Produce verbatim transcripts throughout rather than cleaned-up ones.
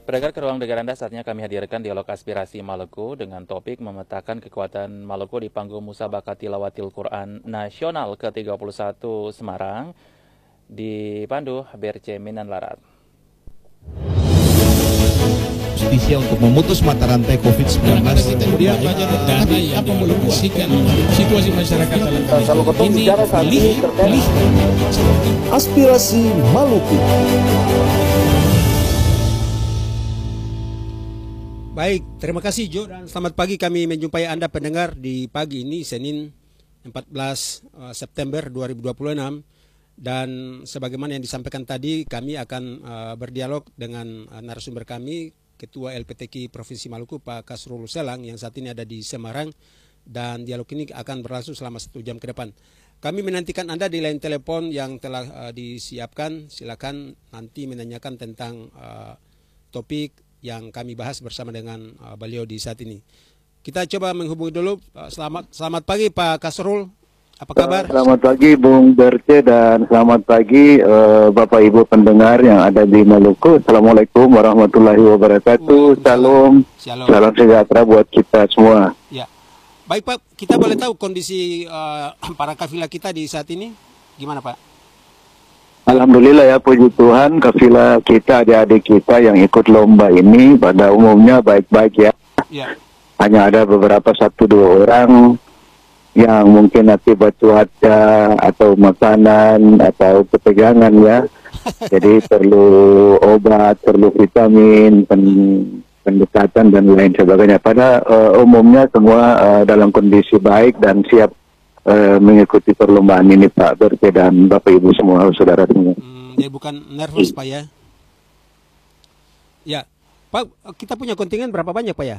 Pendengar ke ruang dengar Anda, saatnya kami hadirkan dialog aspirasi Maluku dengan topik memetakan kekuatan Maluku di panggung Musabaqah Tilawatil Quran Nasional ke tiga puluh satu Semarang, dipandu B R C Minan Larat. Justisia untuk memutus mata rantai covid sembilan belas. Kemudian banyak dana yang dialokasikan situasi masyarakat dalam kondisi ini pelih, pelih. Aspirasi Maluku. Baik, terima kasih Jo dan selamat pagi. Kami menjumpai Anda pendengar di pagi ini Senin empat belas September dua ribu dua puluh enam. Dan sebagaimana yang disampaikan tadi, kami akan uh, berdialog dengan uh, narasumber kami, Ketua L P T K I Provinsi Maluku, Pak Kasrul Selang, yang saat ini ada di Semarang, dan dialog ini akan berlangsung selama satu jam ke depan. Kami menantikan Anda di line telepon yang telah uh, disiapkan. Silakan nanti menanyakan tentang uh, topik yang kami bahas bersama dengan uh, beliau di saat ini. Kita coba menghubungi dulu. Uh, selamat selamat pagi Pak Kasrul. Apa kabar? Selamat pagi Bung Berce dan selamat pagi uh, Bapak Ibu pendengar yang ada di Maluku. Assalamualaikum warahmatullahi wabarakatuh. Salam, Shalom. Salam sejahtera buat kita semua. Ya, baik Pak. Kita boleh tahu kondisi uh, para kafilah kita di saat ini gimana Pak? Alhamdulillah ya, puji Tuhan, kafilah kita, adik-adik kita yang ikut lomba ini pada umumnya baik-baik ya. Ya. Hanya ada beberapa satu dua orang yang mungkin akibat cuaca atau makanan atau ketegangan ya. Jadi perlu obat, perlu vitamin, pen, pendekatan dan lain sebagainya. Pada uh, umumnya semua uh, dalam kondisi baik dan siap uh, mengikuti perlombaan ini Pak Berke dan Bapak Ibu semua, saudara semua. Hmm, jadi bukan nervous Pak ya? Ya, Pak, kita punya kontingen berapa banyak Pak ya?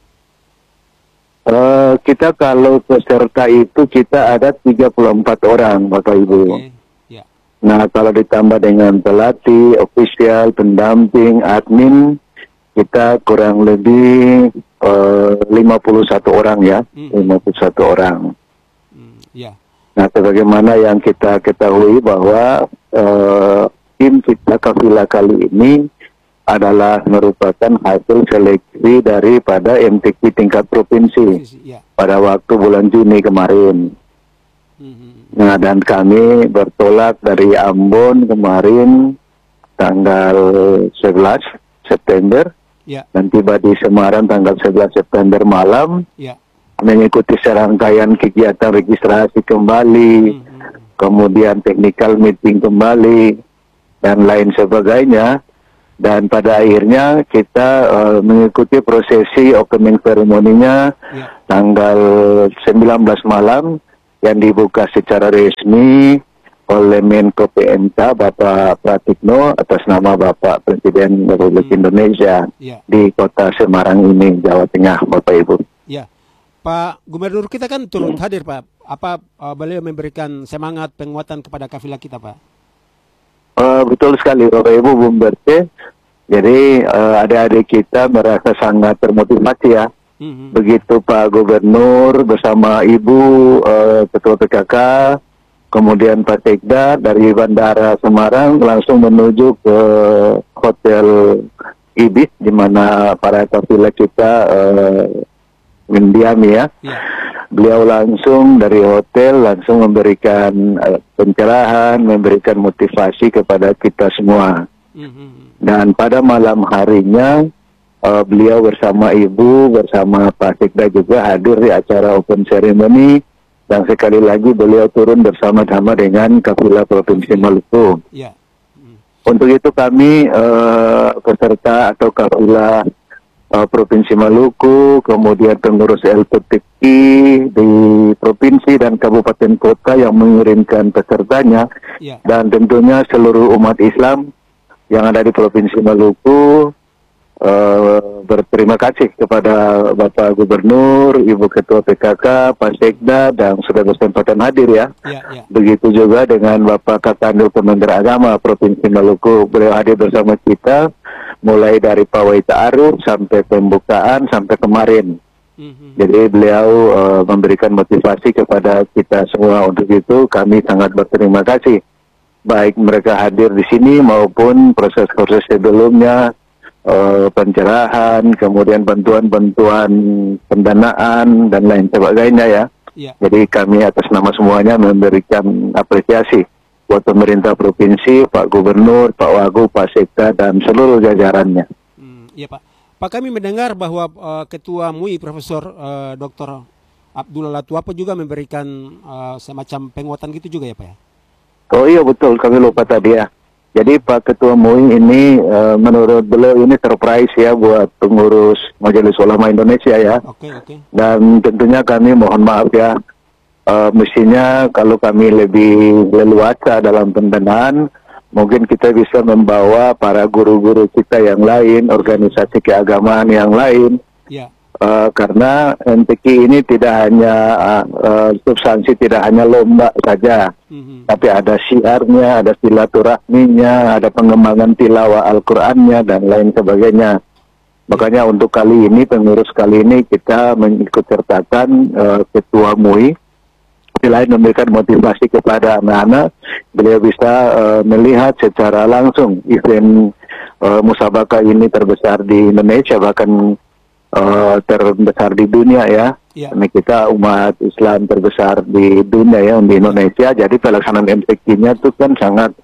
Uh, kita kalau peserta itu kita ada tiga puluh empat orang Bapak Ibu. Okay. Yeah. Nah kalau ditambah dengan pelatih, ofisial, pendamping, admin, kita kurang lebih uh, lima puluh satu orang ya, mm. lima puluh satu orang. Mm, yeah. Nah sebagaimana yang kita ketahui bahwa uh, tim kita kafilah kali ini adalah merupakan hasil seleksi daripada M T Q tingkat provinsi ya. Pada waktu bulan Juni kemarin. Mm-hmm. Nah dan kami bertolak dari Ambon kemarin tanggal sebelas September ya. Dan tiba di Semarang tanggal sebelas September malam ya. Mengikuti serangkaian kegiatan registrasi kembali, mm-hmm. kemudian technical meeting kembali dan lain sebagainya. Dan pada akhirnya kita uh, mengikuti prosesi opening ceremony-nya ya. Tanggal sembilan belas malam yang dibuka secara resmi oleh Menko P M K Bapak Pratikno atas nama Bapak Presiden Republik hmm. Indonesia ya. Di kota Semarang ini, Jawa Tengah, Bapak Ibu. Ya, Pak Gubernur kita kan turut hadir Pak. Apa uh, beliau memberikan semangat penguatan kepada kafilah kita Pak? Uh, betul sekali Bapak Ibu, Bung Berce. Jadi uh, adik-adik kita merasa sangat termotivasi ya. Mm-hmm. Begitu Pak Gubernur bersama Ibu uh, Ketua P K K, kemudian Pak Sekda dari Bandara Semarang langsung menuju ke Hotel Ibis di mana para kafilah kita uh, mendiami ya. Yeah. Beliau langsung dari hotel langsung memberikan uh, pencerahan, memberikan motivasi kepada kita semua. Mm-hmm. Dan pada malam harinya uh, beliau bersama Ibu, bersama Pak Sekda juga hadir di acara open ceremony. Dan sekali lagi beliau turun bersama-sama dengan kafilah Provinsi Maluku. Yeah. Mm. Untuk itu kami uh, peserta atau kafilah Uh, Provinsi Maluku, kemudian pengurus L P T K I di provinsi dan kabupaten kota yang mengirimkan pesertanya, yeah. Dan tentunya seluruh umat Islam yang ada di Provinsi Maluku uh, berterima kasih kepada Bapak Gubernur, Ibu Ketua P K K, Pak Sekda, dan sudah berkesempatan hadir ya. Yeah, yeah. Begitu juga dengan Bapak Katandu Kementerian Agama Provinsi Maluku, beliau hadir bersama kita. Mulai dari pawai ta'aruf sampai pembukaan sampai kemarin. Mm-hmm. Jadi beliau uh, memberikan motivasi kepada kita semua. Untuk itu kami sangat berterima kasih. Baik mereka hadir di sini maupun proses-proses sebelumnya uh, pencerahan, kemudian bantuan-bantuan pendanaan dan lain sebagainya ya. Ya. Jadi kami atas nama semuanya memberikan apresiasi buat pemerintah provinsi, Pak Gubernur, Pak Wagub, Pak Sekda dan seluruh jajarannya. Hmm, iya Pak. Pak, kami mendengar bahwa uh, Ketua M U I Profesor uh, Doktor Abdullah Latuapo juga memberikan uh, semacam penguatan gitu juga ya Pak ya? Oh iya betul, kami lupa tadi ya. Jadi Pak Ketua M U I ini uh, menurut beliau ini surprise ya buat pengurus Majelis Ulama Indonesia ya. Oke, oke. Dan tentunya kami mohon maaf ya, uh, mestinya kalau kami lebih leluasa dalam pendanaan, mungkin kita bisa membawa para guru-guru kita yang lain, organisasi keagamaan yang lain. Ya. Uh, karena M T Q ini tidak hanya uh, uh, substansi, tidak hanya lomba saja, mm-hmm. tapi ada syiarnya, ada silaturahminya, ada pengembangan tilawah Al-Qur'annya dan lain sebagainya. Makanya untuk kali ini, pengurus kali ini kita mengikut sertakan uh, Ketua M U I. Selain memberikan motivasi kepada anak-anak, beliau bisa uh, melihat secara langsung event uh, musabakah ini terbesar di Indonesia, bahkan Uh, terbesar di dunia ya. Ya. Ini kita umat Islam terbesar di dunia ya, di Indonesia. Jadi pelaksanaan M T Q-nya itu kan sangat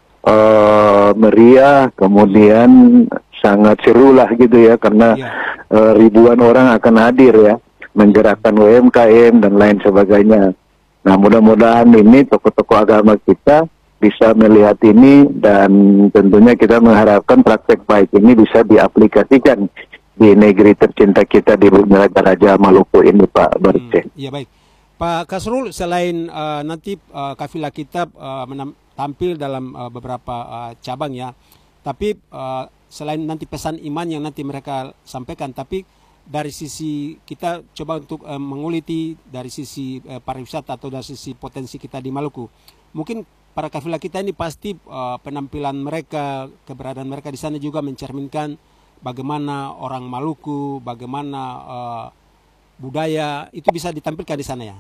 uh, meriah, kemudian sangat seru lah gitu ya, karena ya. uh, ribuan orang akan hadir ya, menggerakkan U M K M dan lain sebagainya. Nah mudah-mudahan ini tokoh-tokoh agama kita bisa melihat ini, dan tentunya kita mengharapkan praktek baik ini bisa diaplikasikan di negeri tercinta kita di Bumi Raja Maluku ini, Pak Barce. Hmm, iya baik, Pak Kasrul. Selain uh, nanti uh, kafilah kita uh, tampil dalam uh, beberapa uh, cabang ya, tapi uh, selain nanti pesan iman yang nanti mereka sampaikan, tapi dari sisi kita coba untuk uh, menguliti dari sisi uh, pariwisata atau dari sisi potensi kita di Maluku. Mungkin para kafilah kita ini pasti uh, penampilan mereka, keberadaan mereka di sana juga mencerminkan bagaimana orang Maluku, bagaimana uh, budaya itu bisa ditampilkan di sana ya.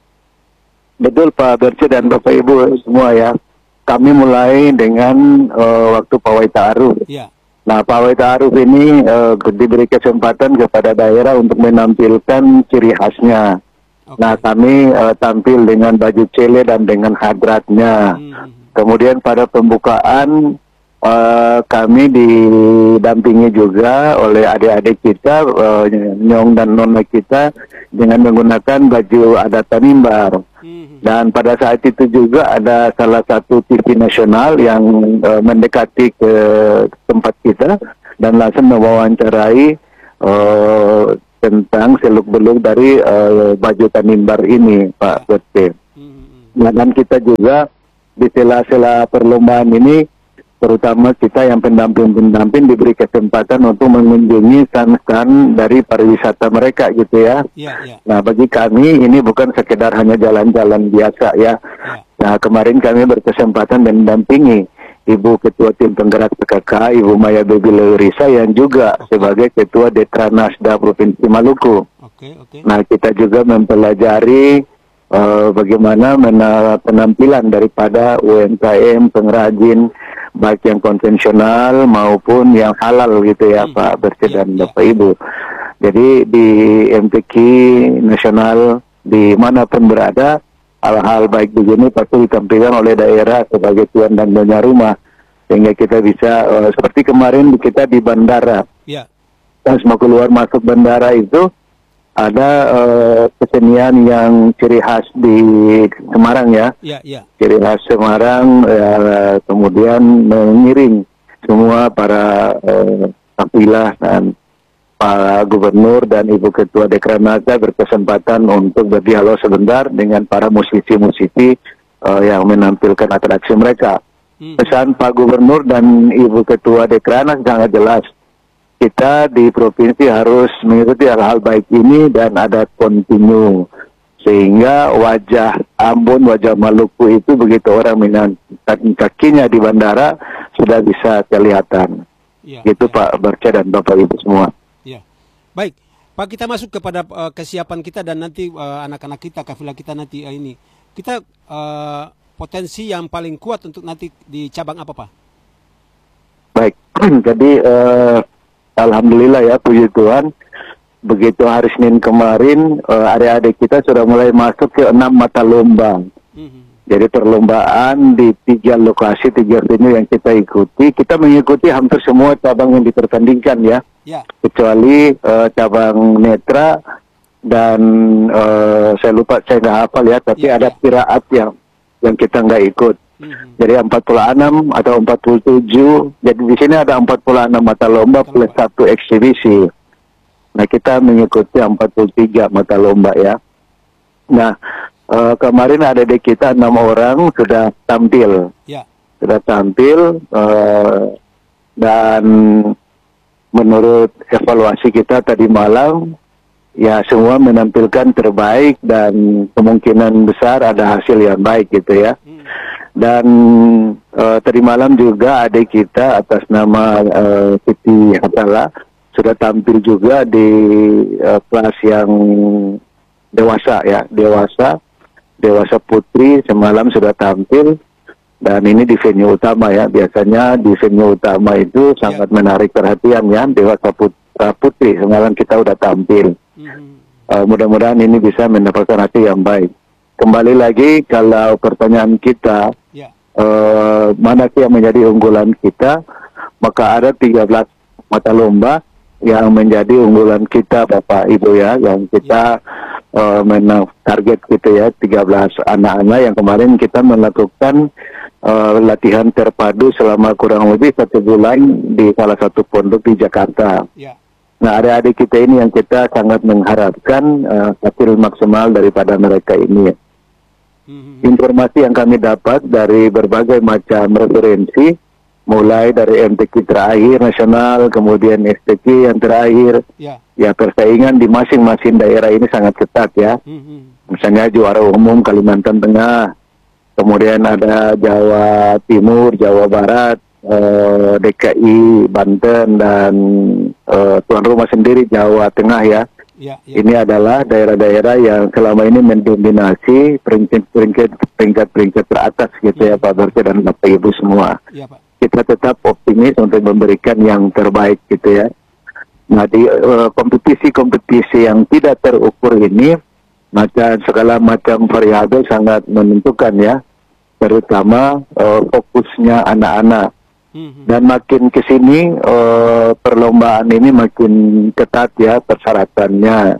Betul Pak Berce dan Bapak Ibu semua ya. Kami mulai dengan uh, waktu Pawai Ta'aruf. Ya. Nah Pawai Ta'aruf ini uh, diberi kesempatan kepada daerah untuk menampilkan ciri khasnya. Okay. Nah kami uh, tampil dengan baju cele dan dengan hadratnya. Hmm. Kemudian pada pembukaan Uh, kami didampingi juga oleh adik-adik kita, uh, nyong dan nona kita, dengan menggunakan baju adat Tanimbar. Mm-hmm. Dan pada saat itu juga ada salah satu T V nasional yang uh, mendekati ke tempat kita dan langsung mewawancarai uh, tentang seluk-beluk dari uh, baju Tanimbar ini, Pak Bete. Mm-hmm. Dan kita juga di sela-sela perlombaan ini, terutama kita yang pendamping-pendamping diberi kesempatan untuk mengunjungi stand-stand dari pariwisata mereka gitu ya. Ya, ya. Nah bagi kami ini bukan sekedar hanya jalan-jalan biasa ya. Ya. Nah kemarin kami berkesempatan mendampingi Ibu Ketua Tim Penggerak P K K, Ibu Maya Baby Leurisa yang juga okay. sebagai Ketua Dekranasda Provinsi Maluku. Okay, okay. Nah kita juga mempelajari Uh, bagaimana mena penampilan daripada U M K M pengrajin baik yang konvensional maupun yang halal gitu ya, hmm. Pak Berce dan ya, Bapak ya. Ibu. Jadi di M T Q nasional dimanapun berada, hal-hal baik begini pasti ditampilkan oleh daerah sebagai tuan dan nyonya rumah, sehingga kita bisa uh, seperti kemarin kita di bandara. Ya. Pas mau keluar masuk bandara itu ada uh, kesenian yang ciri khas di Semarang ya, ya, ya. Ciri khas Semarang, uh, kemudian mengiring semua para uh, kafilah dan Pak Gubernur dan Ibu Ketua Dekranasda berkesempatan untuk berdialog sebentar dengan para musisi-musisi uh, yang menampilkan atraksi mereka. Hmm. Pesan Pak Gubernur dan Ibu Ketua Dekranasda sangat jelas. Kita di provinsi harus mengikuti hal-hal baik ini dan ada kontinu, sehingga wajah Ambon, wajah Maluku itu begitu orang menangkap kakinya di bandara sudah bisa kelihatan. Ya, gitu ya. Pak Barce dan Bapak Ibu semua. Ya, baik Pak, kita masuk kepada uh, kesiapan kita dan nanti uh, anak-anak kita, kafilah kita nanti uh, ini kita uh, potensi yang paling kuat untuk nanti di cabang apa Pak? Baik, jadi uh, alhamdulillah ya, puji Tuhan. Begitu hari Senin kemarin, uh, adik-adik kita sudah mulai masuk ke enam mata lomba. Mm-hmm. Jadi perlombaan di tiga lokasi, tiga venue yang kita ikuti. Kita mengikuti hampir semua cabang yang dipertandingkan ya. Yeah. Kecuali uh, cabang netra dan uh, saya lupa, saya nggak hafal ya. Tapi yeah, ada yeah. Qiraat yang yang kita nggak ikut. Mm-hmm. Jadi empat puluh enam atau empat puluh tujuh. Jadi di sini ada empat puluh enam mata lomba plus satu eksibisi. Nah, kita mengikuti empat puluh tiga mata lomba ya. Nah, Uh, kemarin adik-adik kita enam orang sudah tampil, ya. sudah tampil uh, dan menurut evaluasi kita tadi malam, ya semua menampilkan terbaik dan kemungkinan besar ada hasil yang baik gitu ya. Hmm. Dan uh, tadi malam juga adik kita atas nama uh, Siti Hatala sudah tampil juga di uh, kelas yang dewasa ya, dewasa. Dewasa Putri semalam sudah tampil dan ini di venue utama ya. Biasanya di venue utama itu sangat ya. menarik perhatian ya. Dewasa Putri semalam kita sudah tampil. Mm-hmm. uh, Mudah-mudahan ini bisa mendapatkan hasil yang baik. Kembali lagi kalau pertanyaan kita ya. uh, mana sih yang menjadi unggulan kita, maka ada tiga belas mata lomba yang menjadi unggulan kita Bapak Ibu ya, yang kita ya. Uh, menang target gitu ya, tiga belas anak-anak yang kemarin kita melakukan uh, latihan terpadu selama kurang lebih satu bulan di salah satu pondok di Jakarta. Ya. Nah, adik-adik kita ini yang kita sangat mengharapkan uh, hasil maksimal daripada mereka ini. Mm-hmm. Informasi yang kami dapat dari berbagai macam referensi, mulai dari M T Q terakhir nasional, kemudian S T Q yang terakhir. Ya. Ya, persaingan di masing-masing daerah ini sangat ketat ya. Mm-hmm. Misalnya juara umum Kalimantan Tengah, kemudian ada Jawa Timur, Jawa Barat, eh, D K I, Banten, dan eh, tuan rumah sendiri Jawa Tengah ya. Ya, ya. Ini adalah daerah-daerah yang selama ini mendominasi peringkat-peringkat peringkat-peringkat teratas gitu mm-hmm. ya Pak Berke dan Bapak Ibu semua. Ya, Pak. Kita tetap optimis untuk memberikan yang terbaik gitu ya. Nah, di uh, kompetisi-kompetisi yang tidak terukur ini, maka segala macam variabel sangat menentukan ya, terutama uh, fokusnya anak-anak. Mm-hmm. Dan makin ke sini uh, perlombaan ini makin ketat ya persyaratannya.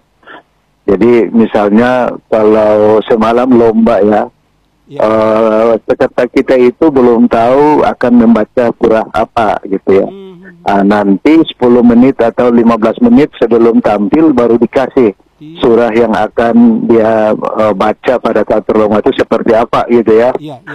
Jadi misalnya kalau semalam lomba ya, yeah. uh, peserta kita itu belum tahu akan membaca surah apa gitu ya. Mm-hmm. Uh, nanti sepuluh menit atau lima belas menit sebelum tampil baru dikasih surah yang akan dia uh, baca pada saat perlombaan itu seperti apa gitu ya. Ya, ya.